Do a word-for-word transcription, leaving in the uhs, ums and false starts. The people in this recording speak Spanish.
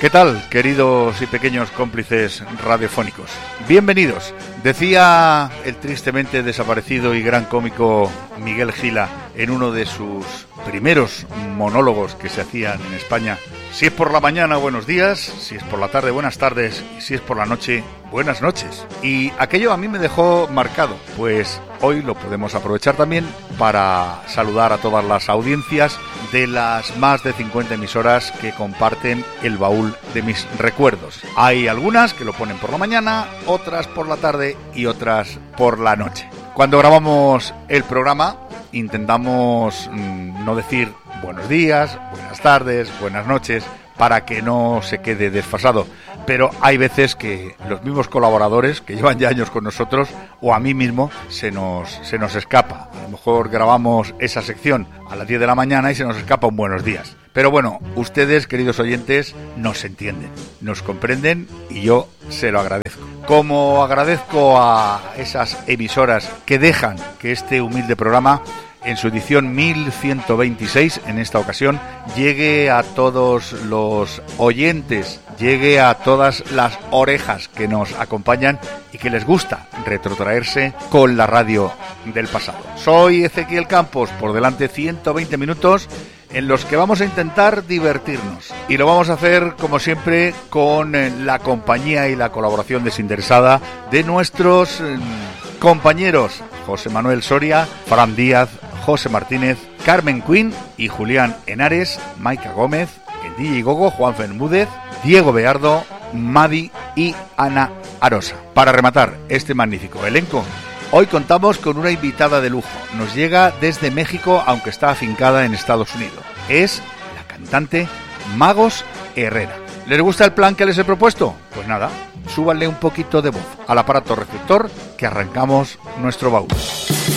¿Qué tal, queridos y pequeños cómplices radiofónicos? Bienvenidos. Decía el tristemente desaparecido y gran cómico Miguel Gila en uno de sus primeros monólogos que se hacían en España: si es por la mañana, buenos días; si es por la tarde, buenas tardes; y si es por la noche, buenas noches. Y aquello a mí me dejó marcado, pues hoy lo podemos aprovechar también para saludar a todas las audiencias de las más de cincuenta emisoras que comparten el baúl de mis recuerdos. Hay algunas que lo ponen por la mañana, otras por la tarde y otras por la noche. Cuando grabamos el programa intentamos mmm, no decir buenos días, buenas tardes, buenas noches, para que no se quede desfasado. Pero hay veces que los mismos colaboradores que llevan ya años con nosotros, o a mí mismo, se nos, se nos escapa. A lo mejor grabamos esa sección a las diez de la mañana y se nos escapa un buenos días. Pero bueno, ustedes, queridos oyentes, nos entienden, nos comprenden y yo se lo agradezco. Como agradezco a esas emisoras que dejan que este humilde programa, en su edición mil ciento veintiséis, en esta ocasión, llegue a todos los oyentes, llegue a todas las orejas que nos acompañan y que les gusta retrotraerse con la radio del pasado. Soy Ezequiel Campos, por delante ciento veinte minutos en los que vamos a intentar divertirnos. Y lo vamos a hacer, como siempre, con la compañía y la colaboración desinteresada de nuestros eh, compañeros José Manuel Soria, Fran Díaz, José Martínez, Carmen Quinn y Julián Henares, Maika Gómez, el D J Gogo, Juan Bermúdez, Diego Beardo, Madi y Ana Arosa. Para rematar este magnífico elenco, hoy contamos con una invitada de lujo. Nos llega desde México, aunque está afincada en Estados Unidos. Es la cantante Magos Herrera. ¿Les gusta el plan que les he propuesto? Pues nada, súbanle un poquito de voz al aparato receptor que arrancamos nuestro baúl.